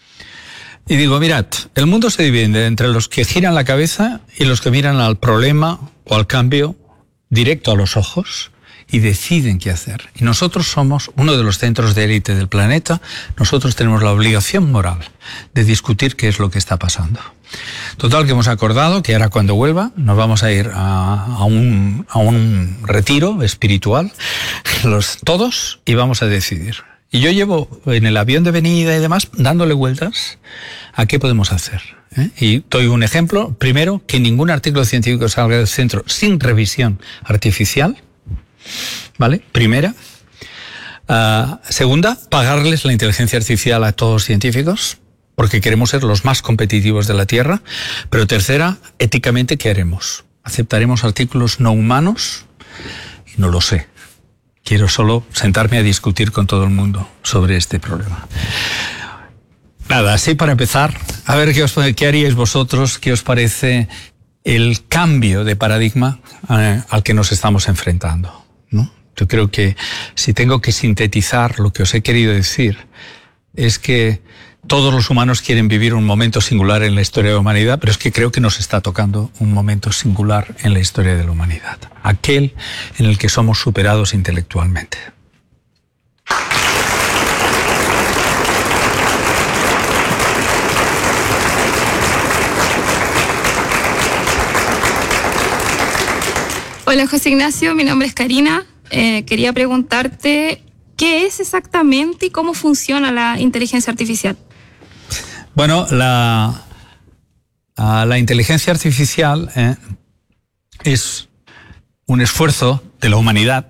Y digo, mirad, el mundo se divide entre los que giran la cabeza y los que miran al problema o al cambio directo a los ojos y deciden qué hacer. Y nosotros somos uno de los centros de élite del planeta. Nosotros tenemos la obligación moral de discutir qué es lo que está pasando. Total, que hemos acordado que ahora cuando vuelva nos vamos a ir a, a, un, a un retiro espiritual, los, todos, y vamos a decidir. Y yo llevo en el avión de venida y demás dándole vueltas a qué podemos hacer. ¿eh? Y doy un ejemplo. Primero, que ningún artículo científico salga del centro sin revisión artificial. ¿Vale? Primera. Uh, segunda, pagarles la inteligencia artificial a todos los científicos, porque queremos ser los más competitivos de la Tierra. Pero tercera, éticamente, ¿qué haremos? ¿Aceptaremos artículos no humanos? Y no lo sé. Quiero solo sentarme a discutir con todo el mundo sobre este problema. Nada, así para empezar, a ver qué, os, qué haríais vosotros, qué os parece el cambio de paradigma eh, al que nos estamos enfrentando, ¿no? Yo creo que si tengo que sintetizar lo que os he querido decir, es que todos los humanos quieren vivir un momento singular en la historia de la humanidad, pero es que creo que nos está tocando un momento singular en la historia de la humanidad, aquel en el que somos superados intelectualmente. Hola José Ignacio, mi nombre es Karina. Eh, quería preguntarte qué es exactamente y cómo funciona la inteligencia artificial. Bueno, la, la inteligencia artificial eh, es un esfuerzo de la humanidad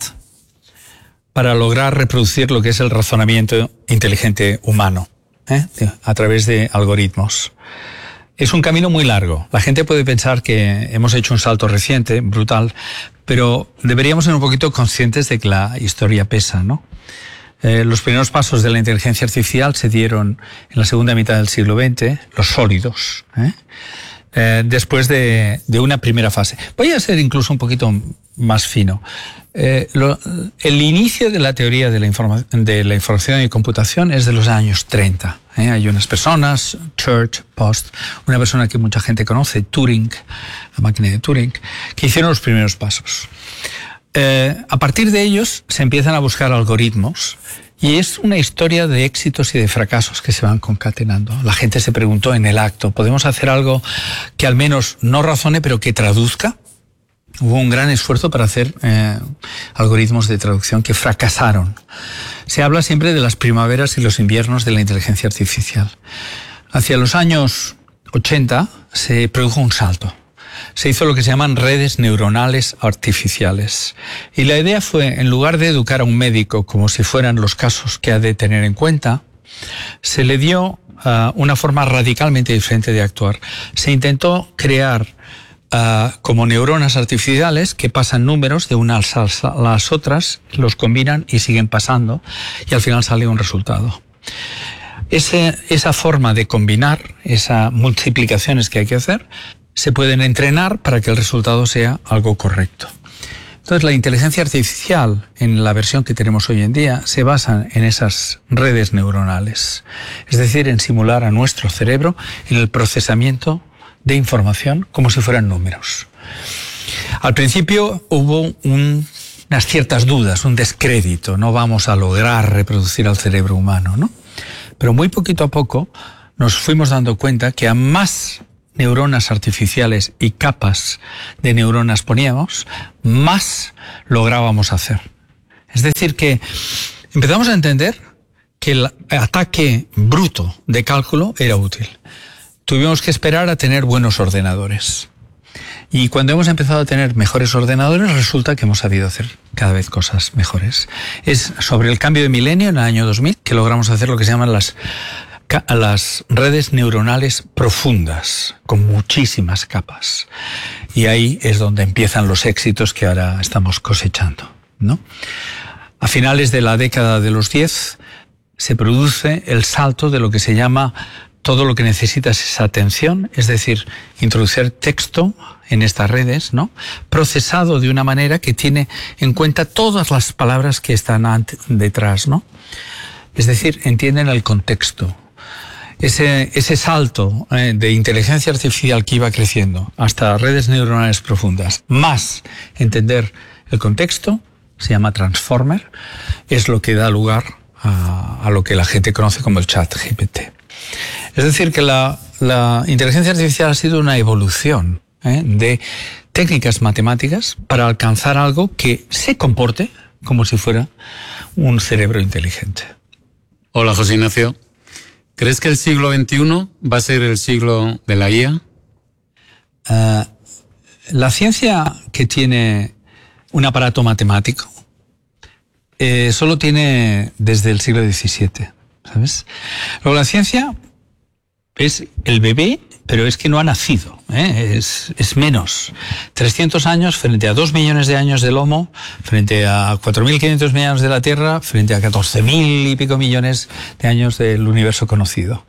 para lograr reproducir lo que es el razonamiento inteligente humano eh, a través de algoritmos. Es un camino muy largo. La gente puede pensar que hemos hecho un salto reciente, brutal, pero deberíamos ser un poquito conscientes de que la historia pesa, ¿no? Eh, los primeros pasos de la inteligencia artificial se dieron en la segunda mitad del siglo veinte, los sólidos, ¿eh? Eh, después de, de una primera fase. Voy a ser incluso un poquito más fino. Eh, lo, el inicio de la teoría de la, informa, de la información y computación es de los años treinta. ¿eh? Hay unas personas, Church, Post, una persona que mucha gente conoce, Turing, la máquina de Turing, que hicieron los primeros pasos. Eh, a partir de ellos se empiezan a buscar algoritmos y es una historia de éxitos y de fracasos que se van concatenando. La gente se preguntó en el acto, ¿podemos hacer algo que al menos no razone pero que traduzca? Hubo un gran esfuerzo para hacer eh, algoritmos de traducción que fracasaron. Se habla siempre de las primaveras y los inviernos de la inteligencia artificial. Hacia los años ochenta se produjo un salto. Se hizo lo que se llaman redes neuronales artificiales. Y la idea fue, en lugar de educar a un médico como si fueran los casos que ha de tener en cuenta, se le dio uh, una forma radicalmente diferente de actuar. Se intentó crear uh, como neuronas artificiales que pasan números de unas a las otras, los combinan y siguen pasando, y al final sale un resultado. Ese, esa forma de combinar, esas multiplicaciones que hay que hacer, se pueden entrenar para que el resultado sea algo correcto. Entonces, la inteligencia artificial, en la versión que tenemos hoy en día, se basa en esas redes neuronales. Es decir, en simular a nuestro cerebro en el procesamiento de información como si fueran números. Al principio hubo un, unas ciertas dudas, un descrédito. No vamos a lograr reproducir al cerebro humano, ¿no? Pero muy poquito a poco nos fuimos dando cuenta que a más neuronas artificiales y capas de neuronas poníamos, más lográbamos hacer. Es decir, que empezamos a entender que el ataque bruto de cálculo era útil. Tuvimos que esperar a tener buenos ordenadores. Y cuando hemos empezado a tener mejores ordenadores, resulta que hemos sabido hacer cada vez cosas mejores. Es sobre el cambio de milenio, en el año dos mil, que logramos hacer lo que se llaman las, las redes neuronales profundas, con muchísimas capas. Y ahí es donde empiezan los éxitos que ahora estamos cosechando, ¿no? A finales de la década de los diez se produce el salto de lo que se llama todo lo que necesitas es atención, es decir, introducir texto en estas redes, ¿no? Procesado de una manera que tiene en cuenta todas las palabras que están detrás, ¿no? Es decir, entienden el contexto. Ese, ese salto eh, de inteligencia artificial que iba creciendo hasta redes neuronales profundas, más entender el contexto, se llama transformer, es lo que da lugar a, a lo que la gente conoce como el chat G P T. Es decir, que la, la inteligencia artificial ha sido una evolución ¿eh? de técnicas matemáticas para alcanzar algo que se comporte como si fuera un cerebro inteligente. Hola, José Ignacio. ¿Crees que el siglo veintiuno va a ser el siglo de la I A? Uh, la ciencia que tiene un aparato matemático eh, solo tiene desde el siglo diecisiete. ¿Sabes? Luego la ciencia es el bebé, pero es que no ha nacido, ¿eh? es, es menos. trescientos años frente a dos millones de años del Homo, frente a cuatro mil quinientos millones de la Tierra, frente a catorce mil y pico millones de años del universo conocido.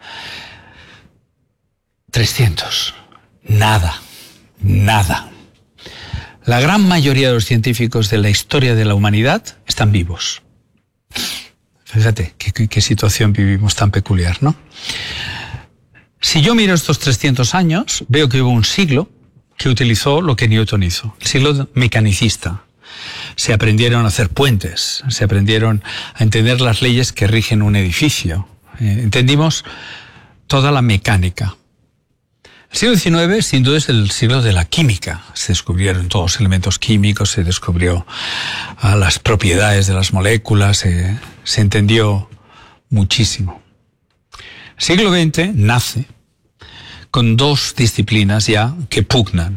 trescientos. Nada. Nada. La gran mayoría de los científicos de la historia de la humanidad están vivos. Fíjate qué, qué, qué situación vivimos tan peculiar, ¿no? Si yo miro estos trescientos años, veo que hubo un siglo que utilizó lo que Newton hizo, el siglo mecanicista. Se aprendieron a hacer puentes, se aprendieron a entender las leyes que rigen un edificio. Eh, entendimos toda la mecánica. El siglo diecinueve, sin duda, es el siglo de la química. Se descubrieron todos los elementos químicos, se descubrió uh, las propiedades de las moléculas, eh, se entendió muchísimo. El siglo veinte nace con dos disciplinas ya que pugnan.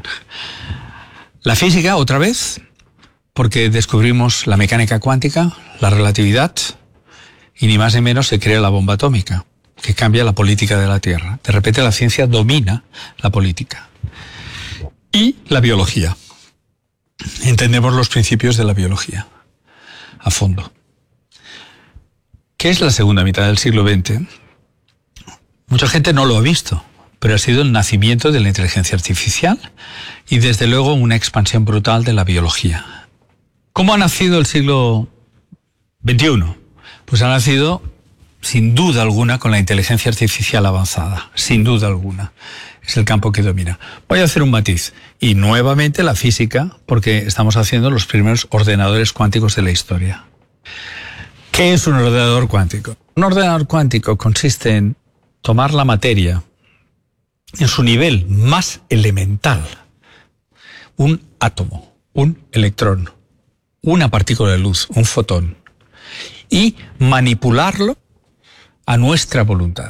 La física, otra vez, porque descubrimos la mecánica cuántica, la relatividad, y ni más ni menos se crea la bomba atómica, que cambia la política de la Tierra. De repente la ciencia domina la política. Y la biología. Entendemos los principios de la biología a fondo. ¿Qué es la segunda mitad del siglo veinte? Mucha gente no lo ha visto, pero ha sido el nacimiento de la inteligencia artificial y desde luego una expansión brutal de la biología. ¿Cómo ha nacido el siglo veintiuno? Pues ha nacido sin duda alguna con la inteligencia artificial avanzada, sin duda alguna. Es el campo que domina. Voy a hacer un matiz. Y nuevamente la física, porque estamos haciendo los primeros ordenadores cuánticos de la historia. ¿Qué es un ordenador cuántico? Un ordenador cuántico consiste en tomar la materia en su nivel más elemental, un átomo, un electrón, una partícula de luz, un fotón, y manipularlo a nuestra voluntad.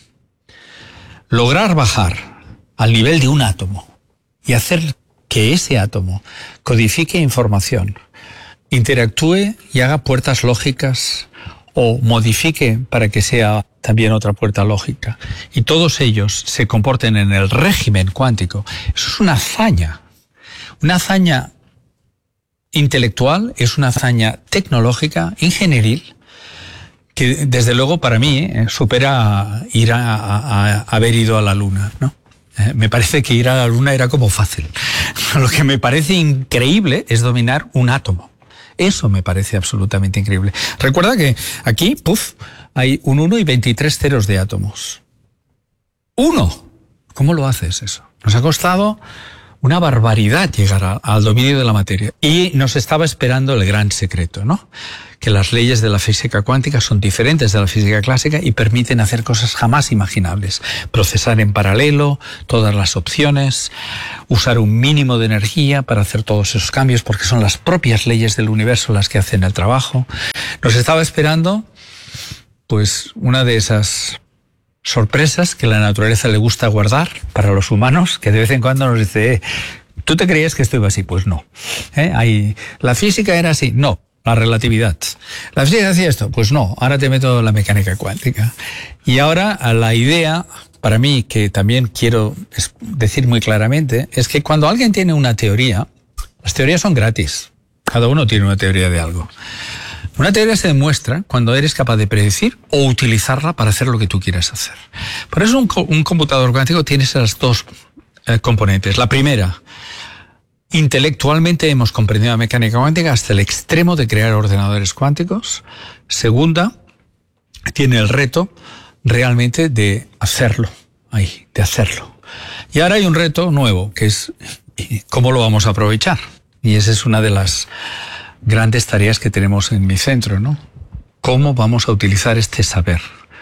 Lograr bajar al nivel de un átomo y hacer que ese átomo codifique información, interactúe y haga puertas lógicas o modifique para que sea también otra puerta lógica, y todos ellos se comporten en el régimen cuántico. Eso es una hazaña, una hazaña intelectual, es una hazaña tecnológica, ingenieril, que desde luego para mí eh, supera ir a, a, a haber ido a la Luna, ¿no? Eh, me parece que ir a la Luna era como fácil. Lo que me parece increíble es dominar un átomo. Eso me parece absolutamente increíble. Recuerda que aquí, puff, hay un uno y veintitrés ceros de átomos. ¡Uno! ¿Cómo lo haces eso? Nos ha costado una barbaridad llegar a, al dominio de la materia. Y nos estaba esperando el gran secreto, ¿no? que las leyes de la física cuántica son diferentes de la física clásica y permiten hacer cosas jamás imaginables. Procesar en paralelo todas las opciones, usar un mínimo de energía para hacer todos esos cambios, porque son las propias leyes del universo las que hacen el trabajo. Nos estaba esperando, pues, una de esas sorpresas que la naturaleza le gusta guardar para los humanos, que de vez en cuando nos dice, eh, ¿tú te creías que esto iba así? Pues no. ¿Eh? Ahí, ¿la física era así? No. La relatividad. ¿La física hacía esto? Pues no. Ahora te meto la mecánica cuántica. Y ahora la idea, para mí, que también quiero decir muy claramente, es que cuando alguien tiene una teoría, las teorías son gratis. Cada uno tiene una teoría de algo. Una teoría se demuestra cuando eres capaz de predecir o utilizarla para hacer lo que tú quieras hacer. Por eso un, un computador cuántico tiene esas dos eh, componentes. La primera, intelectualmente hemos comprendido la mecánica cuántica hasta el extremo de crear ordenadores cuánticos. Segunda, tiene el reto realmente de hacerlo, ahí, de hacerlo. Y ahora hay un reto nuevo, que es cómo lo vamos a aprovechar. Y esa es una de las grandes tareas que tenemos en mi centro, ¿no? ¿Cómo vamos a utilizar este saber?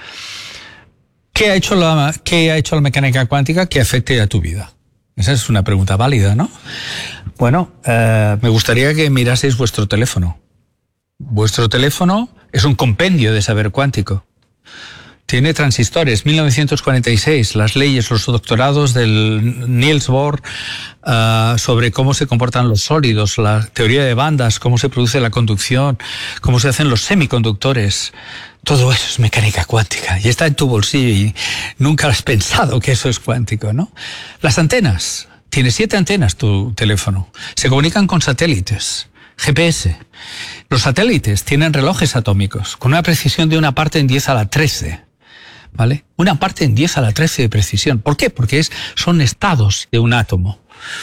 ¿Qué ha hecho la, qué ha hecho la mecánica cuántica que afecte a tu vida? Esa es una pregunta válida, ¿no? Bueno, eh, me gustaría que miraseis vuestro teléfono. Vuestro teléfono es un compendio de saber cuántico. Tiene transistores, mil novecientos cuarenta y seis, las leyes, los doctorados del Niels Bohr uh, sobre cómo se comportan los sólidos, la teoría de bandas, cómo se produce la conducción, cómo se hacen los semiconductores. Todo eso es mecánica cuántica y está en tu bolsillo y nunca has pensado que eso es cuántico, ¿no? Las antenas. Tiene siete antenas tu teléfono. Se comunican con satélites, G P S. Los satélites tienen relojes atómicos con una precisión de una parte en diez a la trece. ¿Vale? Una parte en diez a la trece de precisión. ¿Por qué? Porque es, son estados de un átomo.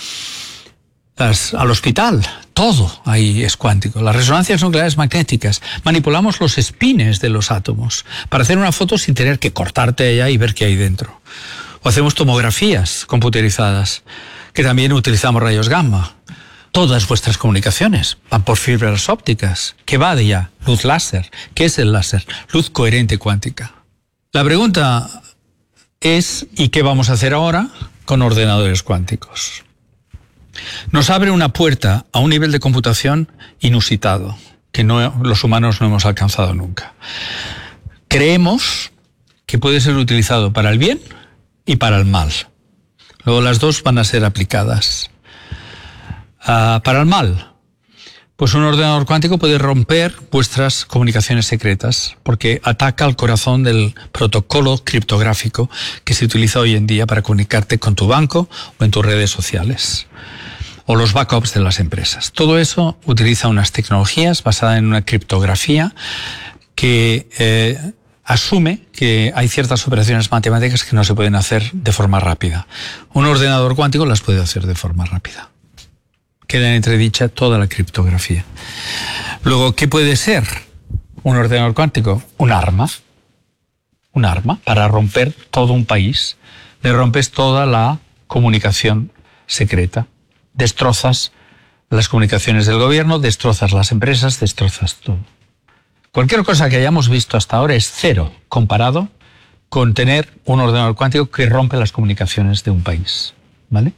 Las, al hospital, todo ahí es cuántico. Las resonancias nucleares magnéticas. Manipulamos los espines de los átomos para hacer una foto sin tener que cortarte allá y ver qué hay dentro. O hacemos tomografías computerizadas, que también utilizamos rayos gamma. Todas vuestras comunicaciones van por fibras ópticas. ¿Qué va de ella? Luz láser. ¿Qué es el láser? Luz coherente cuántica. La pregunta es, ¿y qué vamos a hacer ahora con ordenadores cuánticos? Nos abre una puerta a un nivel de computación inusitado, que no, los humanos no hemos alcanzado nunca. Creemos que puede ser utilizado para el bien y para el mal. Luego las dos van a ser aplicadas. Uh, para el mal, pues un ordenador cuántico puede romper vuestras comunicaciones secretas porque ataca al corazón del protocolo criptográfico que se utiliza hoy en día para comunicarte con tu banco o en tus redes sociales o los backups de las empresas. Todo eso utiliza unas tecnologías basadas en una criptografía que eh, asume que hay ciertas operaciones matemáticas que no se pueden hacer de forma rápida. Un ordenador cuántico las puede hacer de forma rápida. Queda en entredicha toda la criptografía. Luego, ¿qué puede ser un ordenador cuántico? Un arma. Un arma para romper todo un país. Le rompes toda la comunicación secreta. Destrozas las comunicaciones del gobierno, destrozas las empresas, destrozas todo. Cualquier cosa que hayamos visto hasta ahora es cero comparado con tener un ordenador cuántico que rompe las comunicaciones de un país. ¿Vale?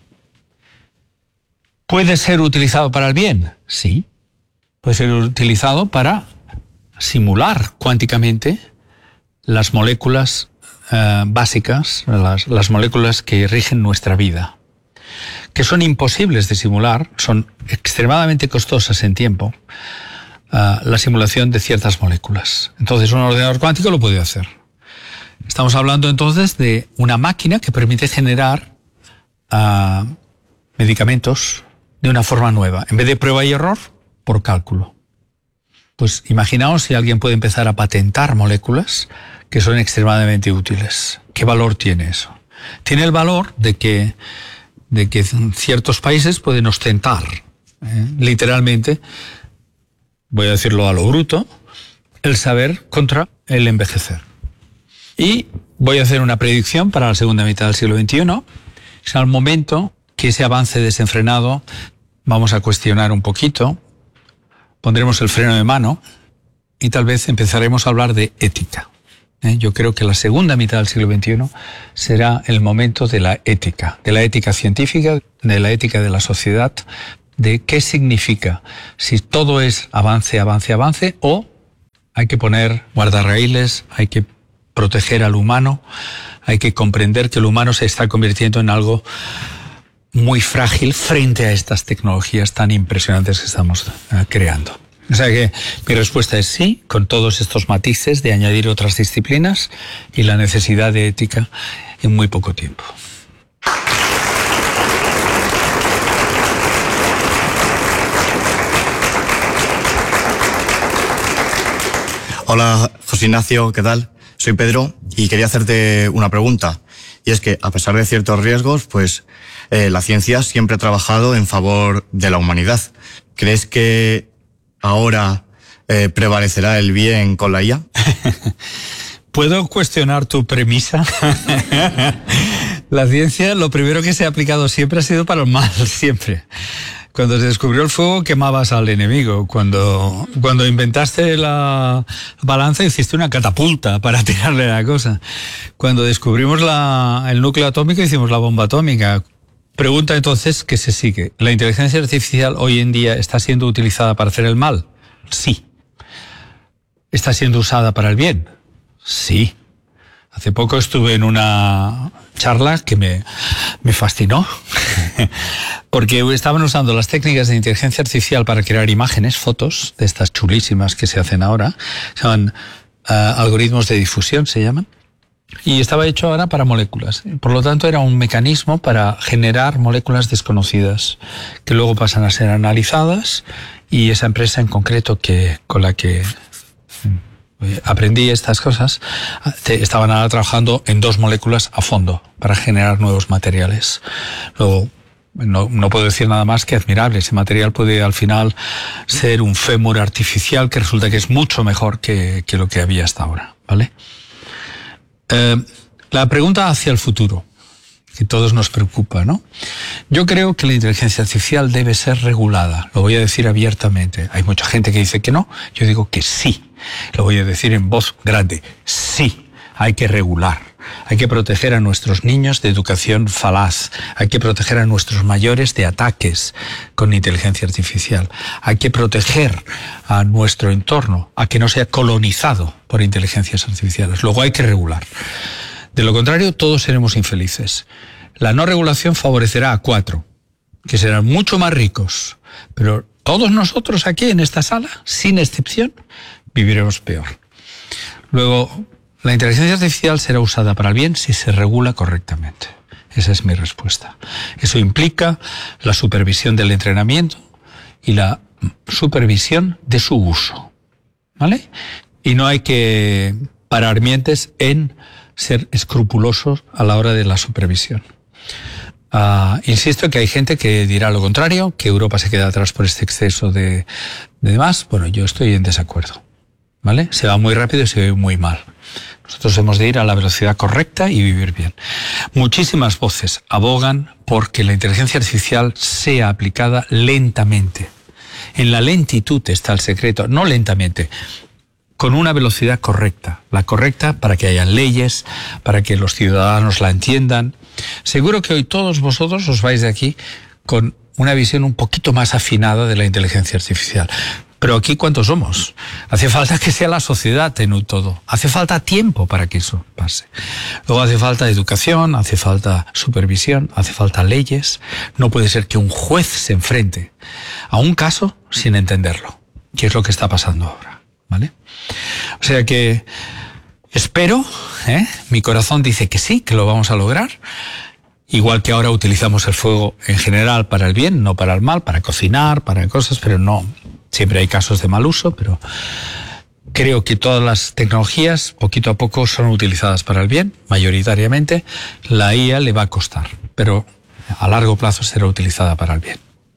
¿Puede ser utilizado para el bien? Sí. Puede ser utilizado para simular cuánticamente las moléculas eh, básicas, las, las moléculas que rigen nuestra vida, que son imposibles de simular, son extremadamente costosas en tiempo, eh, la simulación de ciertas moléculas. Entonces, un ordenador cuántico lo puede hacer. Estamos hablando entonces de una máquina que permite generar eh, medicamentos de una forma nueva. En vez de prueba y error, por cálculo. Pues imaginaos si alguien puede empezar a patentar moléculas que son extremadamente útiles. ¿Qué valor tiene eso? Tiene el valor de que, de que ciertos países pueden ostentar, ¿eh? literalmente, voy a decirlo a lo bruto, el saber contra el envejecer. Y voy a hacer una predicción para la segunda mitad del siglo veintiuno. Es al momento que ese avance desenfrenado vamos a cuestionar un poquito, pondremos el freno de mano y tal vez empezaremos a hablar de ética. ¿Eh? Yo creo que la segunda mitad del siglo veintiuno será el momento de la ética, de la ética científica, de la ética de la sociedad, de qué significa, si todo es avance, avance, avance, o hay que poner guardarraíles, hay que proteger al humano, hay que comprender que el humano se está convirtiendo en algo muy frágil frente a estas tecnologías tan impresionantes que estamos uh, creando. O sea que mi respuesta es sí, con todos estos matices de añadir otras disciplinas y la necesidad de ética en muy poco tiempo. Hola, José Ignacio, ¿qué tal? Soy Pedro y quería hacerte una pregunta. Y es que, a pesar de ciertos riesgos, pues eh, la ciencia siempre ha trabajado en favor de la humanidad. ¿Crees que ahora eh, prevalecerá el bien con la I A? ¿Puedo cuestionar tu premisa? La ciencia, lo primero que se ha aplicado siempre ha sido para el mal, siempre. Cuando se descubrió el fuego, quemabas al enemigo. Cuando, cuando inventaste la balanza, hiciste una catapulta para tirarle la cosa. Cuando descubrimos la, el núcleo atómico, hicimos la bomba atómica. Pregunta entonces, ¿qué se sigue? ¿La inteligencia artificial hoy en día está siendo utilizada para hacer el mal? Sí. ¿Está siendo usada para el bien? Sí. Hace poco estuve en una charla que me, me fascinó, porque estaban usando las técnicas de inteligencia artificial para crear imágenes, fotos, de estas chulísimas que se hacen ahora, se llaman uh, algoritmos de difusión, se llaman, y estaba hecho ahora para moléculas. Por lo tanto, era un mecanismo para generar moléculas desconocidas, que luego pasan a ser analizadas, y esa empresa en concreto que con la que aprendí estas cosas, estaban ahora trabajando en dos moléculas a fondo para generar nuevos materiales. Luego, no, no puedo decir nada más que admirable. Ese material puede al final ser un fémur artificial que resulta que es mucho mejor que, que lo que había hasta ahora, ¿vale? Eh, la pregunta hacia el futuro, que todos nos preocupa, ¿no? Yo creo que la inteligencia artificial debe ser regulada. Lo voy a decir abiertamente. Hay mucha gente que dice que no. Yo digo que sí. Lo voy a decir en voz grande. Sí, hay que regular. Hay que proteger a nuestros niños de educación falaz. Hay que proteger a nuestros mayores de ataques con inteligencia artificial. Hay que proteger a nuestro entorno, a que no sea colonizado por inteligencias artificiales. Luego hay que regular. De lo contrario, todos seremos infelices. La no regulación favorecerá a cuatro, que serán mucho más ricos, pero todos nosotros aquí en esta sala, sin excepción, viviremos peor. Luego, la inteligencia artificial será usada para el bien si se regula correctamente. Esa es mi respuesta. Eso implica la supervisión del entrenamiento y la supervisión de su uso, ¿vale? Y no hay que parar mientes en ser escrupulosos a la hora de la supervisión. Uh, insisto que hay gente que dirá lo contrario, que Europa se queda atrás por este exceso de, de demás. Bueno, yo estoy en desacuerdo, ¿vale? Se va muy rápido y se ve muy mal. Nosotros hemos de ir a la velocidad correcta y vivir bien. Muchísimas voces abogan porque la inteligencia artificial sea aplicada lentamente. En la lentitud está el secreto, no lentamente, con una velocidad correcta. La correcta para que haya leyes, para que los ciudadanos la entiendan. Seguro que hoy todos vosotros os vais de aquí con una visión un poquito más afinada de la inteligencia artificial. Pero aquí, ¿cuántos somos? Hace falta que sea la sociedad en un todo. Hace falta tiempo para que eso pase. Luego hace falta educación, hace falta supervisión, hace falta leyes. No puede ser que un juez se enfrente a un caso sin entenderlo, que es lo que está pasando ahora, ¿vale? O sea que espero, ¿eh? Mi corazón dice que sí, que lo vamos a lograr. Igual que ahora utilizamos el fuego en general para el bien, no para el mal, para cocinar, para cosas, pero no... Siempre hay casos de mal uso, pero creo que todas las tecnologías, poquito a poco, son utilizadas para el bien, mayoritariamente. La I A le va a costar, pero a largo plazo será utilizada para el bien.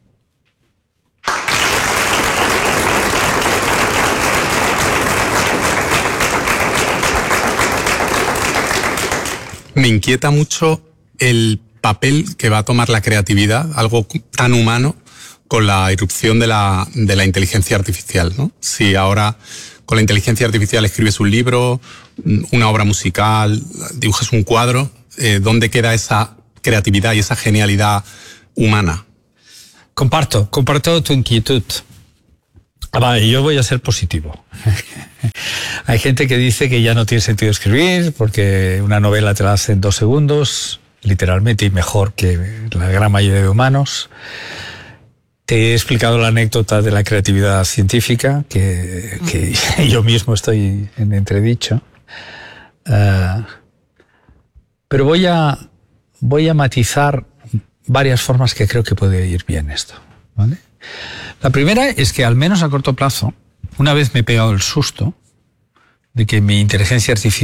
Me inquieta mucho el papel que va a tomar la creatividad, algo tan humano, con la irrupción de la, de la inteligencia artificial, ¿no? Si ahora con la inteligencia artificial escribes un libro, una obra musical, dibujas un cuadro. Eh, ¿Dónde queda esa creatividad y esa genialidad humana? Comparto, comparto tu inquietud. Vale, yo voy a ser positivo. Hay gente que dice que ya no tiene sentido escribir porque una novela te la hace en dos segundos, literalmente, y mejor que la gran mayoría de humanos. Te he explicado la anécdota de la creatividad científica, que, que yo mismo estoy en entredicho. Uh, pero voy a, voy a matizar varias formas que creo que puede ir bien esto, ¿vale? La primera es que, al menos a corto plazo, una vez me he pegado el susto de que mi inteligencia artificial